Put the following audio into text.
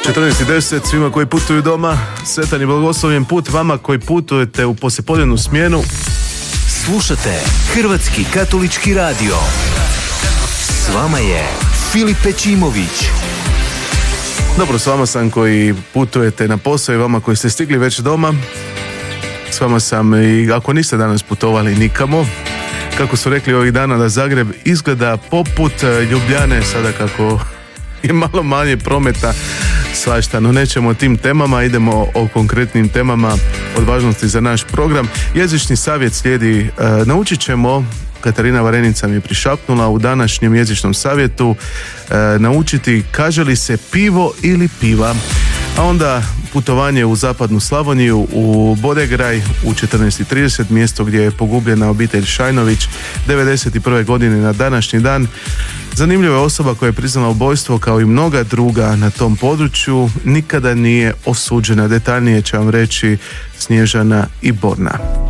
14:10 svima koji putuju doma, sretan i blagoslovljen put vama koji putujete u poslijepodnevnu smjenu. Slušate Hrvatski katolički radio. S vama je Filip Pečimović. Dobro, s vama sam koji putujete na posao i vama koji ste stigli već doma. S vama sam i ako niste danas putovali nikamo. Kako su rekli ovih dana da Zagreb izgleda poput Ljubljane, sada kako je malo manje prometa, svašta, no nećemo o tim temama, idemo o konkretnim temama od važnosti za naš program. Jezični savjet slijedi, naučit ćemo, Katarina Varenica mi je prišapnula u današnjem jezičnom savjetu, naučiti kaže li se pivo ili piva. A onda putovanje u zapadnu Slavoniju, u Bodegraj u 14:30, mjesto gdje je pogubljena obitelj Šajnović 91. godine na današnji dan. Zanimljiva je osoba koja je priznala ubojstvo kao i mnoga druga na tom području, nikada nije osuđena. Detaljnije će vam reći Snježana i Borna.